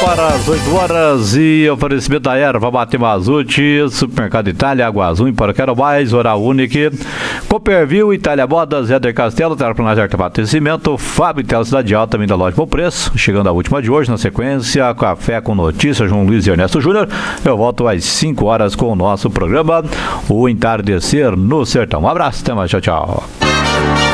8 horas e oferecimento da erva Mate Mazute, Supermercado Itália, Água Azul, Empório Quero Mais, Oral Unique, Cooperville, Itália Modas, Éder Castelo, Terraplanagem Artefato Cimento, Fábio Tela Cidade Alta, também da Loja Bom Preço. Chegando a última de hoje, na sequência, Café com Notícias, João Luiz e Ernesto Júnior. Eu volto às 5 horas com o nosso programa, O Entardecer no Sertão. Um abraço, até mais, tchau, tchau.